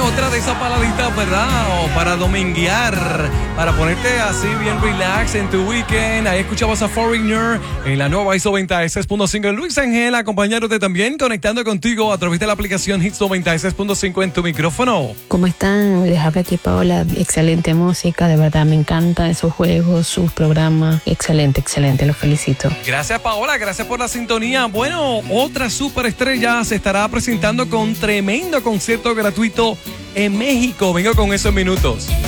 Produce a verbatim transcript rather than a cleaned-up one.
otra de esas paladitas, ¿verdad? O para dominguear, para ponerte así bien relax en tu weekend. Ahí escuchamos a Foreigner en la nueva Hits noventa y seis punto cinco. Luis Ángel acompañándote también, conectando contigo a través de la aplicación Hits noventa y seis punto cinco en tu micrófono. ¿Cómo están? Les habla aquí Paola. Excelente música, de verdad me encantan sus juegos, sus programas. Excelente, excelente, los felicito. Gracias, Paola, gracias por la sintonía. Bueno, otra superestrella se estará presentando con tremendo concierto gratuito en México. Vengo con eso en minutos.